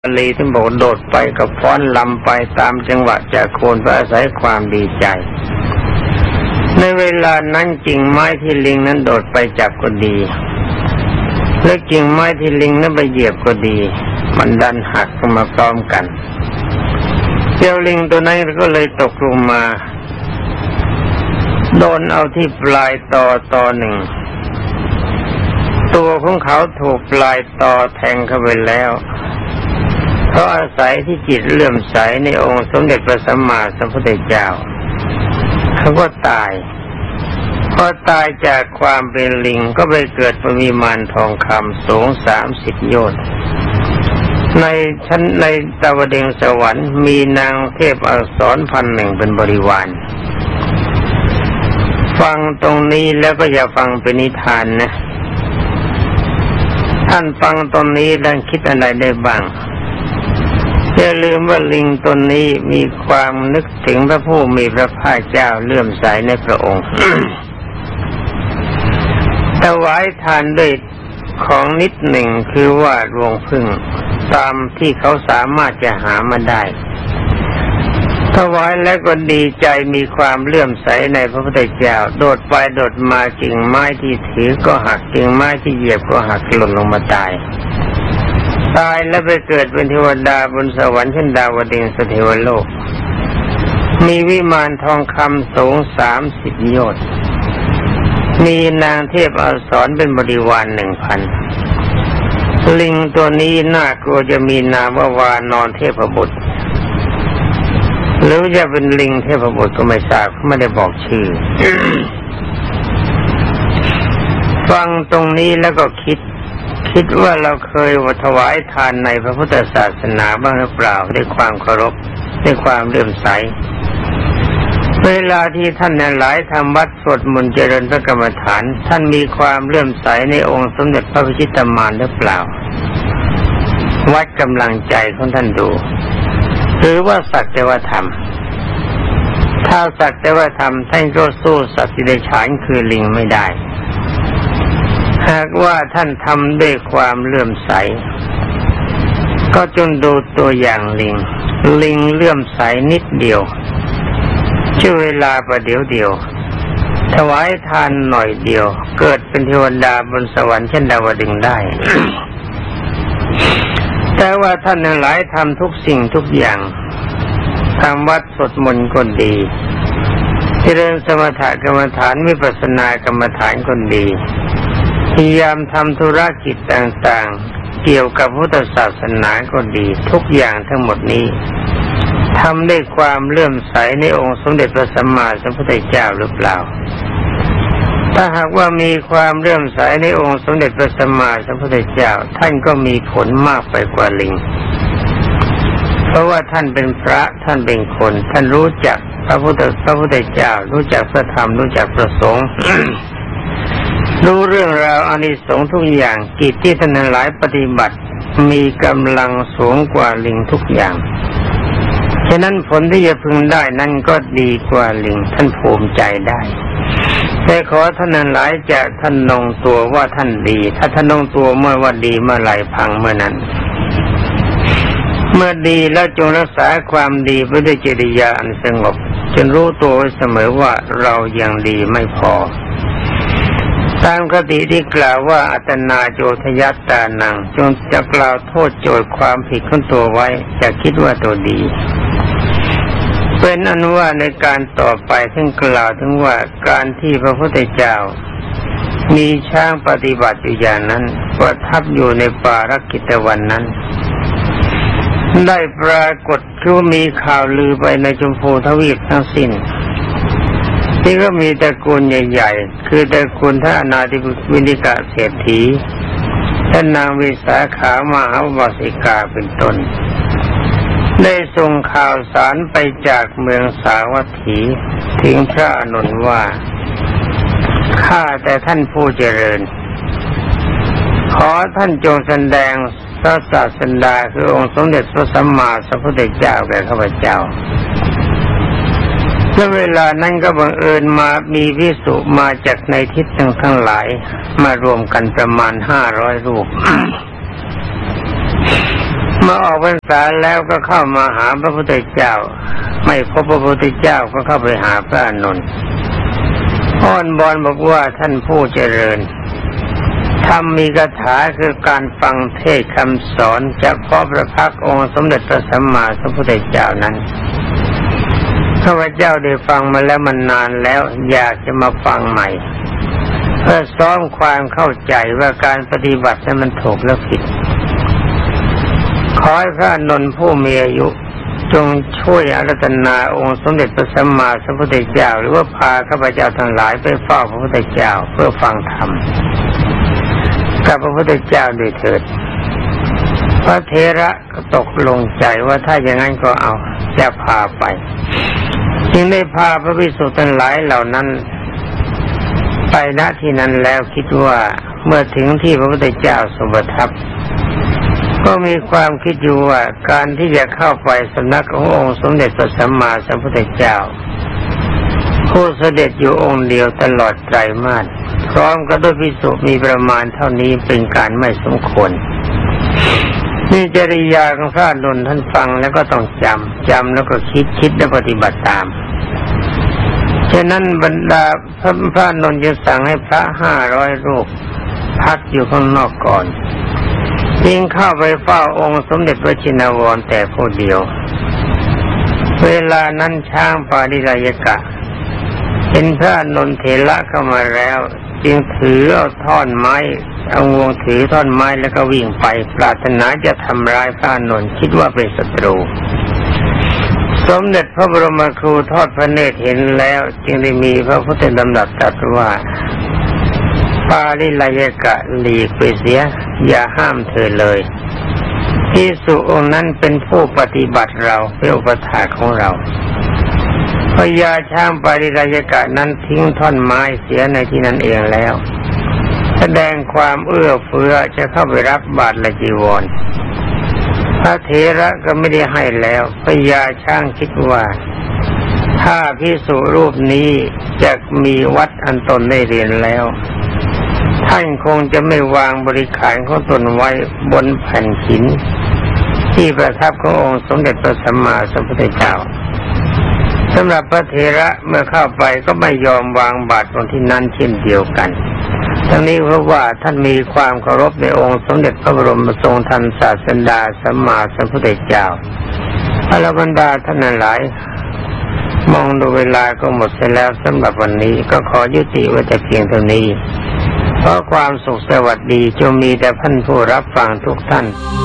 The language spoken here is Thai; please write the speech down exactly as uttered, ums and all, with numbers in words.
ลีท่านบอกโดดไปกับฟ้อนลำไปตามจังหวะจากโคนไปอาศัยความดีใจในเวลานั้นกิ่งไม้ที่ลิงนั้นโดดไปจับก็ดีและกิ่งไม้ที่ลิงนั้นไปเหยียบก็ดีมันดันหักลงมาพร้อมกันเจ้าลิงตัวนั้นก็เลยตกลงมาโดนเอาที่ปลายตอตอหนึ่งตัวของเขาถูกปลายตอแทงเข้าไปแล้วเพราะอาศัยที่จิตเลื่อมใสในองค์สมเด็จพระสัมมาสัมพุทธเจ้าเขาก็ตายพอตายจากความเป็นลิงก็ไปเกิดเป็นวิมานทองคำสูงสามสิบโยชน์ในชั้นในดาวดึงสวรรค์มีนางเทพอักษรพันหนึ่งเป็นบริวารฟังตรงนี้แล้วก็อย่าฟังเป็นนิทานนะท่านฟังตรงนี้แล้วคิดอะไรได้บ้างอย่าลืมว่าลิงตนนี้มีความนึกถึงพระผู้มีพระภาคเจ้าเลื่อมใสในพระองค์ ถวายทานด้วยของนิดหนึ่งคือว่ารวงผึ้งตามที่เขาสามารถจะหามาได้ถวายแล้วก็ดีใจมีความเลื่อมใสในพระพุทธเจ้าโดดไปโดดมากิ่งไม้ที่ถือก็หักกิ่งไม้ที่เหยียบก็หักหล่นลงมาตายตายแล้วไปเกิดเป็นเทวดาบนสวรรค์ชั้นดาวดึงสเทวโลกมีวิมานทองคำสูงสามสิบโยชน์มีนางเทพอักษรเป็นบริวารหนึ่งพันลิงตัวนี้น่ากลัวจะมีนามว่าวานอนเทพบุตรหรือจะเป็นลิงเทพบุตรก็ไม่ทราบไม่ได้บอกชื่อ ฟังตรงนี้แล้วก็คิดคิดว่าเราเคยถวายทานในพระพุทธศาสนาบ้างหรือเปล่าด้วยความเคารพด้วยความเลื่อมใสเวลาที่ท่านหลายทำวัดสวดมนต์เจริญพระกรรมฐานท่านมีความเลื่อมใสในองค์สมเด็จพระพิชิตมารหรือเปล่าวัดกำลังใจของท่านดูหรือว่าสักแต่ว่าทำถ้าสักแต่ว่าทำท่านก็สู้สัตว์ที่ได้ฉานคือลิงไม่ได้หากว่าท่านทำด้วยความเลื่อมใสก็จงดูตัวอย่างลิงลิงเลื่อมใสนิดเดียวช่วเวลาประเดี๋ยวเดียวถวายทานหน่อยเดียวเกิดเป็นเทวดาบนสวรรค์ชั้นดาวดึงได้ แต่ว่าท่านทั้งหลายทำทุกสิ่งทุกอย่างทำวัดสวดมนต์ก็ดีเจริญสมถกรรมฐานวิปัสสนากรรมฐานก็ดีพยายามทำธุรกิจต่างๆเกี่ยวกับพุทธศาสนาก็ดีทุกอย่างทั้งหมดนี้ทำด้วยความเลื่อมใสในองค์สมเด็จพระสัมมาสัมพุทธเจ้าหรือเปล่าถ้าหากว่ามีความเลื่อมใสในองค์สมเด็จพระสัมมาสัมพุทธเจ้าท่านก็มีผลมากไปกว่าลิงเพราะว่าท่านเป็นพระท่านเป็นคนท่านรู้จักพระพุทธพระพุทธเจ้ารู้จักพระธรรมรู้จักพระสงฆ์ รู้เรื่องราวอานิสงส์ทุกอย่างกิจที่ท่านหลายปฏิบัติมีกำลังสูงกว่าลิงทุกอย่างฉะนั้นผลที่จะพึงได้นั่นก็ดีกว่าลิงท่านภูมิใจได้แต่ขอท่านหลายจะท่านนงตัวว่าท่านดีถ้าท่านนงตัวเมื่อว่าดีเมื่อไหร่พังเมื่อนั้นเมื่อดีแล้วจงรักษาความดีไว้ด้วยจริยาอันสงบจนรู้ตัวเสมอว่าเรายังดีไม่พอตามคติที่กล่าวว่าอัตนาโจทยัตตานังจงจะกล่าวโทษโจทย์ความผิดของตัวไว้จะคิดว่าตัวดีเป็นอนุว่าในการต่อไปซึ่งกล่าวถึงว่าการที่พระพุทธเจ้ามีช้างปฏิบัติอยู่อย่างนั้นประทับอยู่ในป่ารักขิตวันนั้นได้ปรากฏคือมีข่าวลือไปในชมพูทวีปทั้งสิ้นที่ก็มีตระกูลใหญ่ๆคือตระกูลท่านอนาถวินิกะเศรษฐีท่านนางวิสาขามหาวสิกาเป็นต้นได้ส่งข่าวสารไปจากเมืองสาวัตถีถึงพระอานนท์ว่าข้าแต่ท่านผู้เจริญขอท่านจงแสดงพระศาสดาคือองค์สมเด็จพระสัมมาสัมพุทธเจ้าแก่ข้าพเจ้าเมื่อเวลานั้นก็บังเอิญมามีภิกษุมาจากในทิศทั้งหลายมารวมกันประมาณห้าร้อยรูป มมื่อออกพรรษาแล้วก็เข้ามาหาพระพุทธเจ้าไม่พบพระพุทธเจ้าก็เข้าไปหาพระอานนท์อ้อนบอนบอกว่าท่านผู้เจริญธรรมมีคาถาคือการฟังเทศคำสอนจากพ่อพระพักตร์องค์สมเด็จพระสัมมาสัมพุทธเจ้านั้นข้าพเจ้าได้ฟังมาแล้วมันนานแล้วอยากจะมาฟังใหม่เพื่อซ้อมความเข้าใจว่าการปฏิบัตินั้นมันถูกและผิดขอให้พระอานนท์ผู้มีอายุจงช่วยอาราธนาองค์สมเด็จพระสัมมาสัมพุทธเจ้าหรือว่าพาข้าพเจ้าทั้งหลายไปเฝ้าพระพุทธเจ้าเพื่อฟังธรรมกับพระพุทธเจ้าด้วยเถิดพระเถระก็ตกลงใจว่าถ้าอย่างนั้นก็เอาจะพาไปจึงได้พาพระภิกษุทั้งหลายเหล่านั้นไปณที่นั้นแล้วคิดว่าเมื่อถึงที่พระพุทธเจ้าทรงประทับก็มีความคิดอยู่ว่าการที่จะเข้าไปสำนักขององค์สมเด็จพระสัมมาสัมพุทธเจ้าผู้เสด็จอยู่องค์เดียวตลอดไตรมาสพร้อมกับด้วยภิกษุมีประมาณเท่านี้เป็นการไม่สมควรนี่จริยาของพระอานนท์ท่านฟังแล้วก็ต้องจำจำแล้วก็คิดคิดและปฏิบัติตามฉะนั้นบรรดาพระพระอานนท์จะสั่งให้พระห้าร้อยรูปพักอยู่ข้างนอกก่อนจึงเข้าไปเฝ้าองค์สมเด็จพระชินวรแต่ผู้เดียวเวลานั้นช้างปาริรายกะเห็นพระอานนท์เถระเข้ามาแล้วจึงถือเอาท่อนไม้เอางวงถือท่อนไม้แล้วก็วิ่งไปปรารถนาจะทำร้ายพระอานนท์คิดว่าเป็นศัตรูสมเด็จพระบรมครูทอดพระเนตรเห็นแล้วจึงได้มีพระพุทธดำรัสตรัสว่าปาริรายกะหลีกไปเสียอย่าห้ามเธอเลยภิกษุองค์นั้นเป็นผู้ปฏิบัติเราเป็นอุปถากของเราพญาช้างปาริรายกะนั้นทิ้งท่อนไม้เสียในที่นั้นเองแล้วแสดงความเอื้อเฟื้อจะเข้าไปรับบาตรและจีวรพระเถระก็ไม่ได้ให้แล้วพญาช้างคิดว่าถ้าภิกษุรูปนี้จะมีวัดอันตนได้เรียนแล้วท่านคงจะไม่วางบริขารของตนไว้บนแผ่นหินที่ประทับขององค์สมเด็จพระสัมมาสัมพุทธเจ้าสำหรับพระเถระเมื่อเข้าไปก็ไม่ยอมวางบาตรบนที่นั้นเช่นเดียวกันทั้งนี้เพราะว่าท่านมีความเคารพในองค์สมเด็จพระบรมทรงทันศาสดาสัมมาสัมพุทธเจ้าอรบรรดาท่านหลายมองดูเวลาก็หมดไปแล้วสำหรับวันนี้ก็ขอยุติไว้แต่เพียงเท่านี้เพราะความสุขสวัสดีจงมีแต่ท่านผู้รับฟังทุกท่าน